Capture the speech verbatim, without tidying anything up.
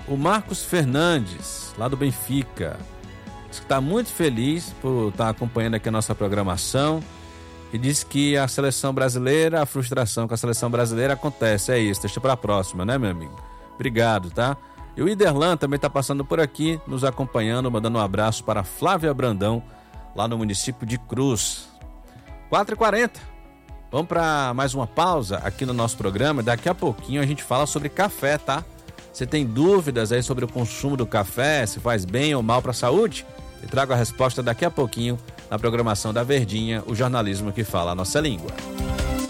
o Marcos Fernandes, lá do Benfica. Diz que está muito feliz por estar acompanhando aqui a nossa programação e diz que a seleção brasileira, a frustração com a seleção brasileira acontece. É isso, deixa para a próxima, né, meu amigo? Obrigado, tá? E o Iderlan também está passando por aqui, nos acompanhando, mandando um abraço para Flávia Brandão, lá no município de Cruz. quatro e quarenta. Vamos para mais uma pausa aqui no nosso programa. Daqui a pouquinho a gente fala sobre café, tá? Você tem dúvidas aí sobre o consumo do café, se faz bem ou mal para a saúde? Eu trago a resposta daqui a pouquinho na programação da Verdinha, o jornalismo que fala a nossa língua.